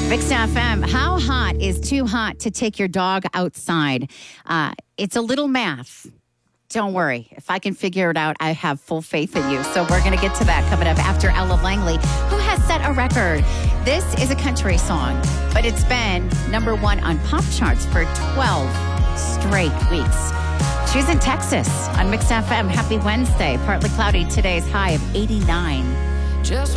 Mixed FM, how hot is too hot to take your dog outside? It's a little math. Don't worry. If I can figure it out, I have full faith in you. So we're going to get to that coming up after Ella Langley, who has set a record. This is a country song, but it's been number one on pop charts for 12 straight weeks. She's in Texas on Mixed FM. Happy Wednesday. Partly cloudy. Today's high of 89. Just